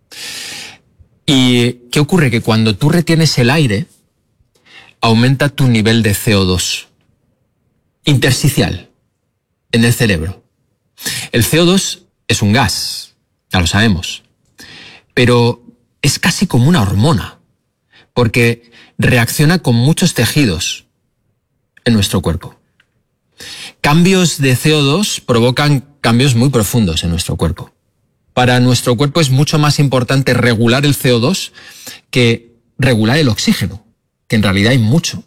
Speaker 4: ¿Y qué ocurre? Que cuando tú retienes el aire, aumenta tu nivel de C O dos intersticial en el cerebro. El C O dos es un gas, ya lo sabemos, pero es casi como una hormona, porque reacciona con muchos tejidos en nuestro cuerpo. Cambios de C O dos provocan cambios muy profundos en nuestro cuerpo. Para nuestro cuerpo es mucho más importante regular el C O dos que regular el oxígeno, que en realidad hay mucho.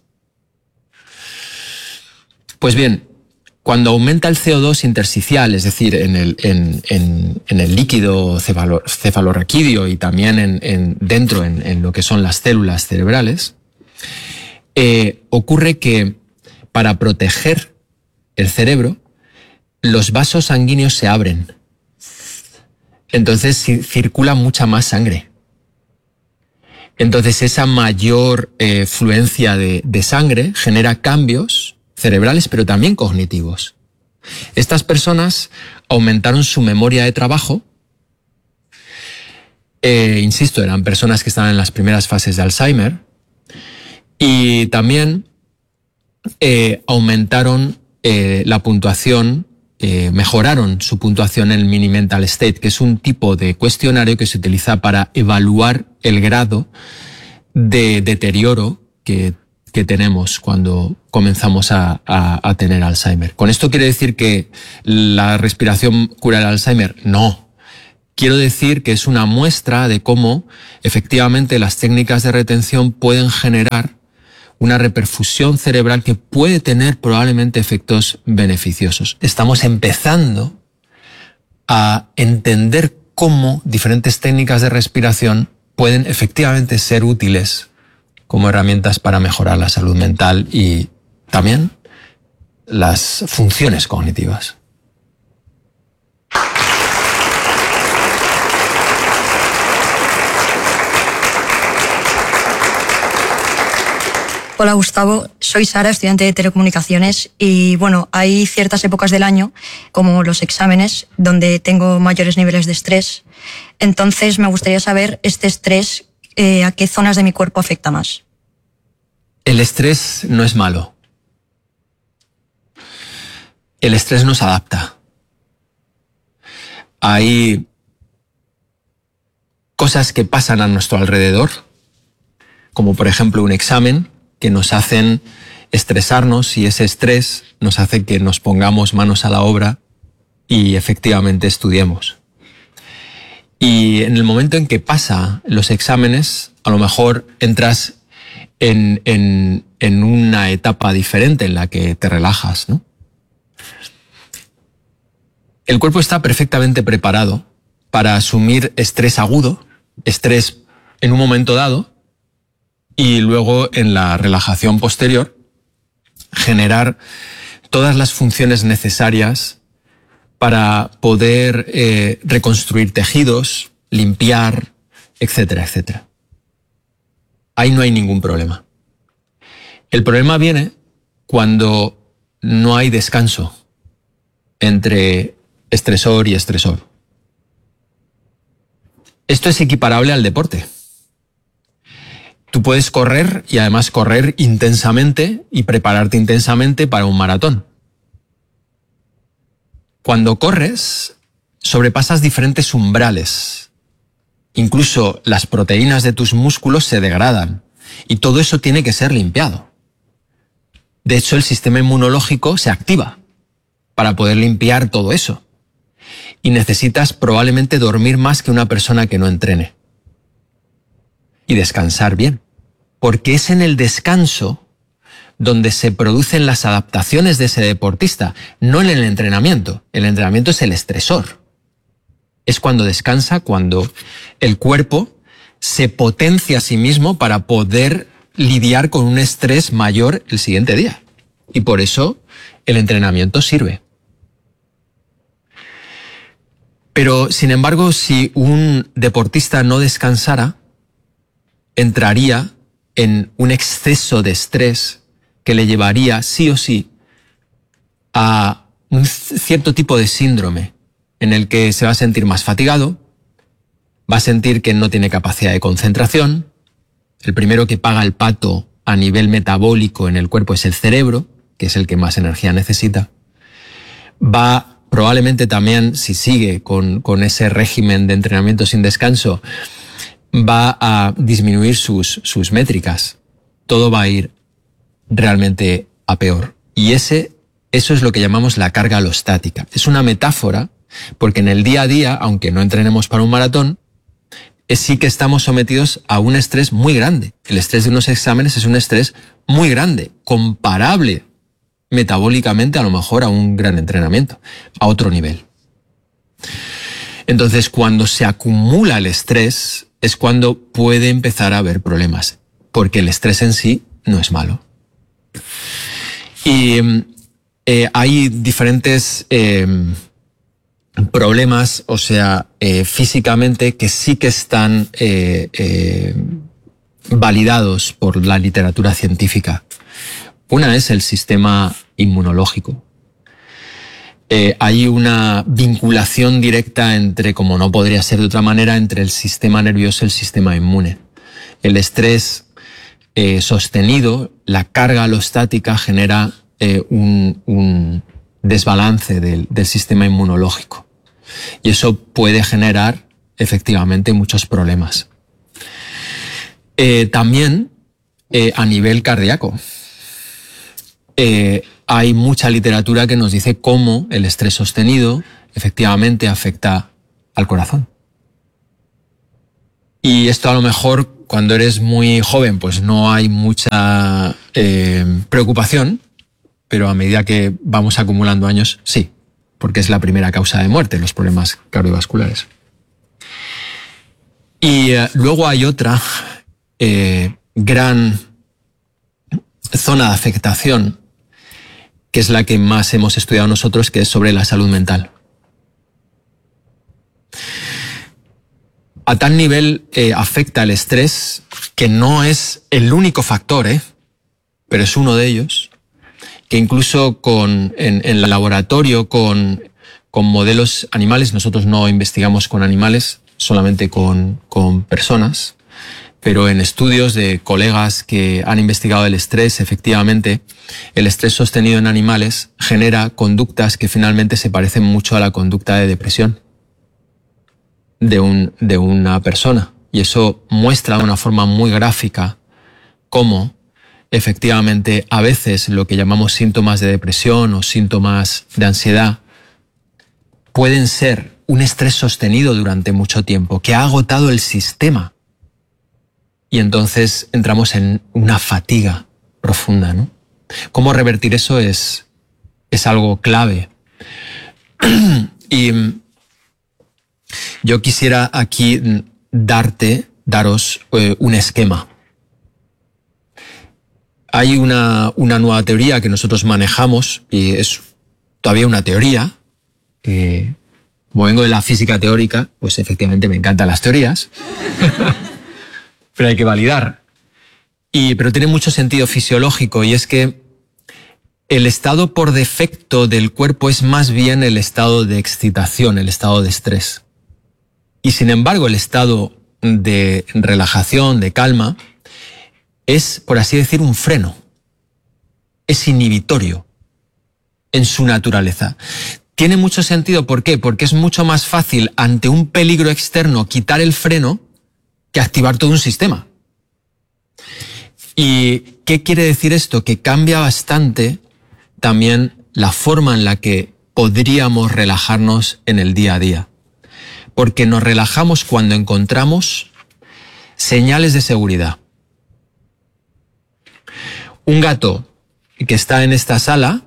Speaker 4: Pues bien, cuando aumenta el C O dos intersticial, es decir, en el, en, en, en el líquido cefalo, cefalorraquídeo y también en, en, dentro en, en lo que son las células cerebrales, eh, ocurre que para proteger el cerebro, los vasos sanguíneos se abren. Entonces circula mucha más sangre. Entonces esa mayor eh, fluencia de, de sangre genera cambios cerebrales, pero también cognitivos. Estas personas aumentaron su memoria de trabajo. Eh, insisto, eran personas que estaban en las primeras fases de Alzheimer. Y también eh, aumentaron eh, la puntuación, eh, mejoraron su puntuación en el Mini Mental State, que es un tipo de cuestionario que se utiliza para evaluar el grado de deterioro que que tenemos cuando comenzamos a, a, a tener Alzheimer. ¿Con esto quiere decir que la respiración cura el Alzheimer? No. quiero decir que es una muestra de cómo efectivamente las técnicas de retención pueden generar una reperfusión cerebral que puede tener probablemente efectos beneficiosos. Estamos empezando a entender cómo diferentes técnicas de respiración pueden efectivamente ser útiles como herramientas para mejorar la salud mental y también las funciones cognitivas.
Speaker 8: Hola Gustavo, soy Sara, estudiante de telecomunicaciones y bueno, hay ciertas épocas del año, como los exámenes, donde tengo mayores niveles de estrés. Entonces me gustaría saber este estrés, eh, a qué zonas de mi cuerpo afecta más.
Speaker 4: El estrés no es malo. El estrés nos adapta. Hay cosas que pasan a nuestro alrededor, como por ejemplo un examen, que nos hacen estresarnos y ese estrés nos hace que nos pongamos manos a la obra y efectivamente estudiemos. Y en el momento en que pasa los exámenes, a lo mejor entras en, en, en una etapa diferente en la que te relajas, ¿no? El cuerpo está perfectamente preparado para asumir estrés agudo, estrés en un momento dado, y luego en la relajación posterior generar todas las funciones necesarias para poder eh, reconstruir tejidos, limpiar, etcétera, etcétera. Ahí no hay ningún problema. El problema viene cuando no hay descanso entre estresor y estresor. Esto es equiparable al deporte. Tú puedes correr y además correr intensamente y prepararte intensamente para un maratón. Cuando corres, sobrepasas diferentes umbrales. Incluso las proteínas de tus músculos se degradan y todo eso tiene que ser limpiado. De hecho, el sistema inmunológico se activa para poder limpiar todo eso. Y necesitas probablemente dormir más que una persona que no entrene. Y descansar bien, porque es en el descanso donde se producen las adaptaciones de ese deportista, no en el entrenamiento. El entrenamiento es el estresor. Es cuando descansa, cuando el cuerpo se potencia a sí mismo para poder lidiar con un estrés mayor el siguiente día. Y por eso el entrenamiento sirve. Pero, sin embargo, si un deportista no descansara, entraría en un exceso de estrés que le llevaría sí o sí a un cierto tipo de síndrome en el que se va a sentir más fatigado, va a sentir que no tiene capacidad de concentración. El primero que paga el pato a nivel metabólico en el cuerpo es el cerebro, que es el que más energía necesita. Va probablemente también, si sigue con, con ese régimen de entrenamiento sin descanso, va a disminuir sus, sus métricas. Todo va a ir realmente a peor. Y ese, eso es lo que llamamos la carga alostática. Es una metáfora porque en el día a día, aunque no entrenemos para un maratón, es sí que estamos sometidos a un estrés muy grande. El estrés de unos exámenes es un estrés muy grande, comparable metabólicamente a lo mejor a un gran entrenamiento, a otro nivel. Entonces, cuando se acumula el estrés, es cuando puede empezar a haber problemas, porque el estrés en sí no es malo. Y eh, hay diferentes eh, problemas, o sea, eh, físicamente, que sí que están eh, eh, validados por la literatura científica. Una es el sistema inmunológico. Eh, hay una vinculación directa entre, como no podría ser de otra manera, entre el sistema nervioso y el sistema inmune. El estrés eh, sostenido, la carga alostática genera eh, un, un desbalance del, del sistema inmunológico. Y eso puede generar efectivamente muchos problemas. Eh, también eh, a nivel cardíaco. Eh, hay mucha literatura que nos dice cómo el estrés sostenido efectivamente afecta al corazón. Y esto a lo mejor cuando eres muy joven pues no hay mucha eh, preocupación, pero a medida que vamos acumulando años, sí, porque es la primera causa de muerte, los problemas cardiovasculares. Y eh, luego hay otra eh, gran zona de afectación, que es la que más hemos estudiado nosotros, que es sobre la salud mental. A tal nivel eh, afecta el estrés, que no es el único factor, ¿eh? pero es uno de ellos, que incluso con, en, en el laboratorio con, con modelos animales, nosotros no investigamos con animales, solamente con, con personas, pero en estudios de colegas que han investigado el estrés, efectivamente, el estrés sostenido en animales genera conductas que finalmente se parecen mucho a la conducta de depresión de, un, de una persona. Y eso muestra de una forma muy gráfica cómo, efectivamente, a veces lo que llamamos síntomas de depresión o síntomas de ansiedad pueden ser un estrés sostenido durante mucho tiempo, que ha agotado el sistema. Y entonces entramos en una fatiga profunda, ¿no? Cómo revertir eso es, es algo clave. Y yo quisiera aquí darte, daros eh, un esquema. Hay una, una nueva teoría que nosotros manejamos, y es todavía una teoría, que como vengo de la física teórica, pues efectivamente me encantan las teorías, pero hay que validar. Y, pero tiene mucho sentido fisiológico, y es que el estado por defecto del cuerpo es más bien el estado de excitación, el estado de estrés. Y sin embargo, el estado de relajación, de calma, es, por así decir, un freno. Es inhibitorio en su naturaleza. Tiene mucho sentido, ¿por qué? Porque es mucho más fácil ante un peligro externo quitar el freno que activar todo un sistema. ¿Y qué quiere decir esto? Que cambia bastante también la forma en la que podríamos relajarnos en el día a día. Porque nos relajamos cuando encontramos señales de seguridad. Un gato que está en esta sala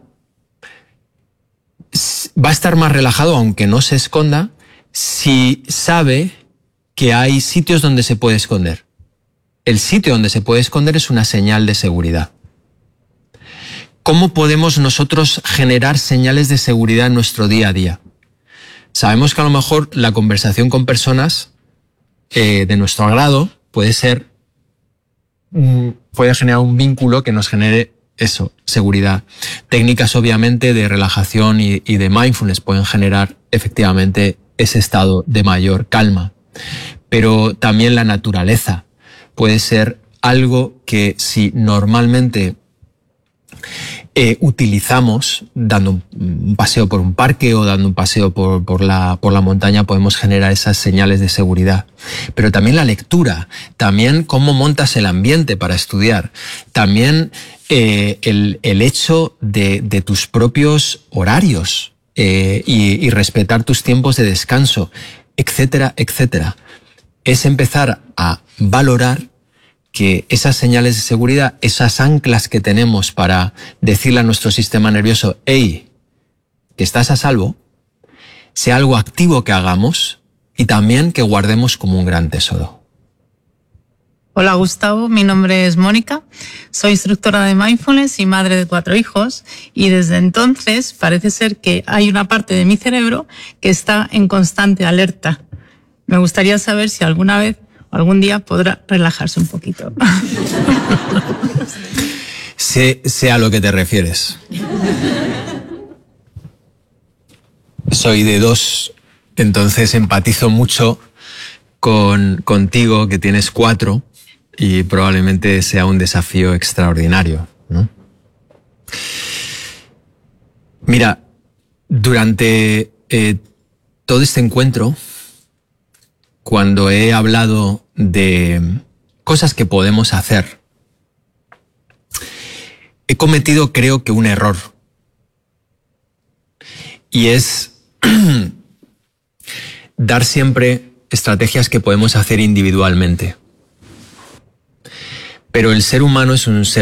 Speaker 4: va a estar más relajado, aunque no se esconda, si sabe que hay sitios donde se puede esconder. El sitio donde se puede esconder es una señal de seguridad. ¿Cómo podemos nosotros generar señales de seguridad en nuestro día a día? Sabemos que a lo mejor la conversación con personas eh, de nuestro agrado puede ser, puede generar un vínculo que nos genere eso, seguridad. Técnicas obviamente de relajación y, y de mindfulness pueden generar efectivamente ese estado de mayor calma. Pero también la naturaleza puede ser algo que si normalmente eh, utilizamos dando un, un paseo por un parque o dando un paseo por, por, la, por la montaña, podemos generar esas señales de seguridad. Pero también la lectura, también cómo montas el ambiente para estudiar, también eh, el, el hecho de, de tus propios horarios eh, y, y respetar tus tiempos de descanso, etcétera, etcétera. Es empezar a valorar que esas señales de seguridad, esas anclas que tenemos para decirle a nuestro sistema nervioso, hey, que estás a salvo, sea algo activo que hagamos y también que guardemos como un gran tesoro.
Speaker 9: Hola Gustavo, mi nombre es Mónica, soy instructora de mindfulness y madre de cuatro hijos, y desde entonces parece ser que hay una parte de mi cerebro que está en constante alerta. Me gustaría saber si alguna vez o algún día podrá relajarse un poquito.
Speaker 4: Sé, sé a lo que te refieres. Soy de dos, entonces empatizo mucho con, contigo, que tienes cuatro, y probablemente sea un desafío extraordinario, ¿no? Mira, durante eh, todo este encuentro, cuando he hablado de cosas que podemos hacer, he cometido, creo que, un error. Y es dar siempre estrategias que podemos hacer individualmente. Pero el ser humano es un ser